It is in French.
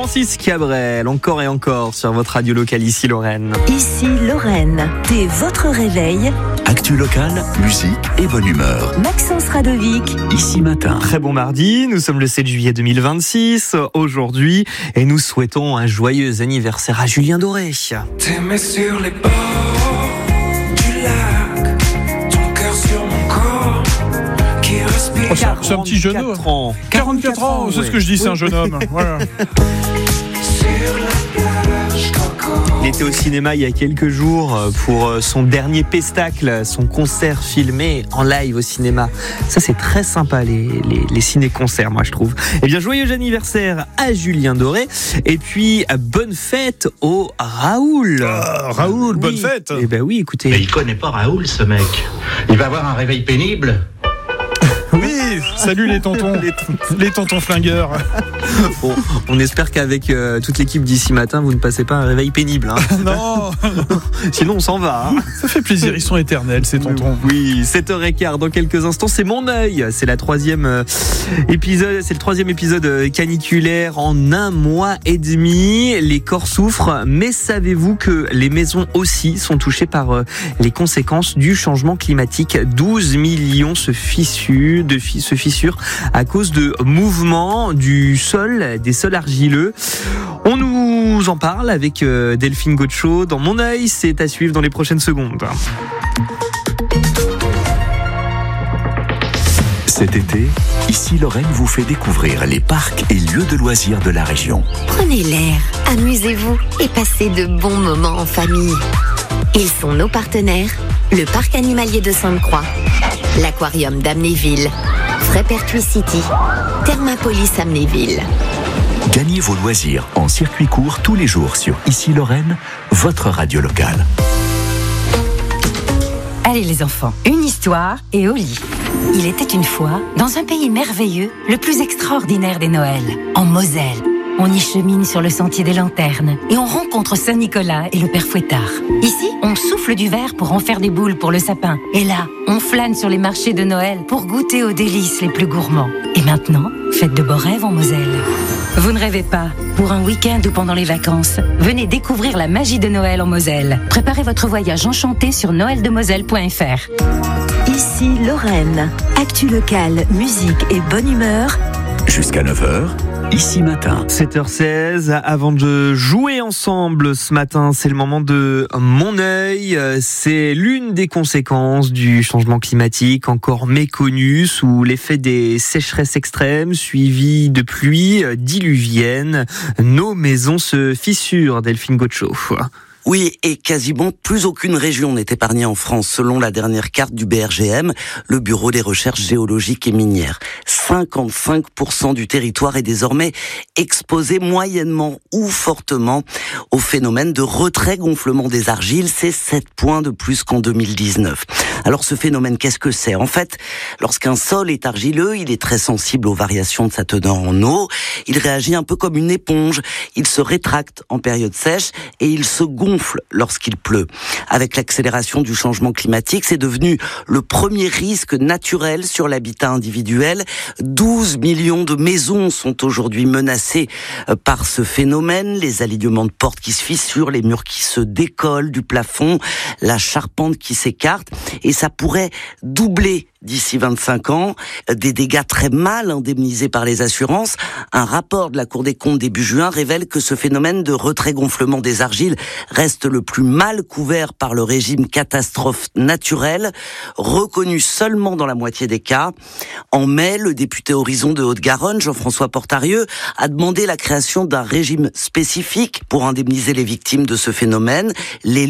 Francis Cabrel, encore et encore sur votre radio locale ici Lorraine. Ici Lorraine, dès votre réveil. Actu locale, musique et bonne humeur. Maxence Radovic. Ici matin. Très bon mardi, nous sommes le 7 juillet 2026 aujourd'hui et nous souhaitons un joyeux anniversaire à Julien Doré. T'aimais sur les bords du lac, ton cœur sur mon corps qui respire. C'est un petit jeune homme. 44 ans, c'est ce que je dis, c'est un jeune homme. Voilà. Sur la plage, Coco. Il était au cinéma il y a quelques jours pour son dernier pestacle, son concert filmé en live au cinéma. Ça c'est très sympa les ciné-concerts, moi je trouve. Eh bien joyeux anniversaire à Julien Doré et puis bonne fête au Raoul. Raoul, bonne fête. Eh ben oui, écoutez. Mais il connaît pas Raoul, ce mec. Il va avoir un réveil pénible. Oui, salut les tontons, les tontons flingueurs. Bon, on espère qu'avec toute l'équipe d'ici matin, vous ne passez pas un réveil pénible. Hein. Non. Sinon on s'en va. Hein. Ça fait plaisir, ils sont éternels ces tontons. Oui, 7h15 dans quelques instants, c'est Mon œil. C'est le troisième épisode caniculaire en un mois et demi. Les corps souffrent, mais savez-vous que les maisons aussi sont touchées par les conséquences du changement climatique? 12 millions se fissurent à cause de mouvements du sol, des sols argileux. On nous en parle avec Delphine Gaucho dans Mon œil, c'est à suivre dans les prochaines secondes. Cet été, Ici Lorraine vous fait découvrir les parcs et lieux de loisirs de la région. Prenez l'air, amusez-vous et passez de bons moments en famille. Ils sont nos partenaires, le parc animalier de Sainte-Croix, l'aquarium d'Amnéville, Frépertuis City, Thermapolis Amnéville. Gagnez vos loisirs en circuit court tous les jours sur Ici Lorraine, votre radio locale. Allez les enfants, une histoire et au lit. Il était une fois, dans un pays merveilleux, le plus extraordinaire des Noëls, en Moselle. On y chemine sur le sentier des lanternes et on rencontre Saint-Nicolas et le Père Fouettard. Ici, on souffle du verre pour en faire des boules pour le sapin. Et là, on flâne sur les marchés de Noël pour goûter aux délices les plus gourmands. Et maintenant, faites de beaux rêves en Moselle. Vous ne rêvez pas? Pour un week-end ou pendant les vacances, venez découvrir la magie de Noël en Moselle. Préparez votre voyage enchanté sur noeldemoselle.fr. Ici Lorraine, actu locale, musique et bonne humeur. Jusqu'à 9h, Ici matin. 7h16, avant de jouer ensemble ce matin, c'est le moment de Mon œil. C'est l'une des conséquences du changement climatique encore méconnu sous l'effet des sécheresses extrêmes suivies de pluies diluviennes. Nos maisons se fissurent, Delphine Gaucho. Oui, et quasiment plus aucune région n'est épargnée en France, selon la dernière carte du BRGM, le Bureau des recherches géologiques et minières. 55% du territoire est désormais exposé moyennement ou fortement au phénomène de retrait-gonflement des argiles. C'est 7 points de plus qu'en 2019. Alors ce phénomène, qu'est-ce que c'est? En fait, lorsqu'un sol est argileux, il est très sensible aux variations de sa teneur en eau. Il réagit un peu comme une éponge. Il se rétracte en période sèche et il se gonfle lorsqu'il pleut. Avec l'accélération du changement climatique, c'est devenu le premier risque naturel sur l'habitat individuel. 12 millions de maisons sont aujourd'hui menacées par ce phénomène. Les alignements de portes qui se fissurent, les murs qui se décollent du plafond, la charpente qui s'écarte. Et ça pourrait doubler d'ici 25 ans, des dégâts très mal indemnisés par les assurances. Un rapport de la Cour des comptes début juin révèle que ce phénomène de retrait-gonflement des argiles reste le plus mal couvert par le régime catastrophe naturelle, reconnu seulement dans la moitié des cas. En mai, le député Horizon de Haute-Garonne, Jean-François Portarieux, a demandé la création d'un régime spécifique pour indemniser les victimes de ce phénomène.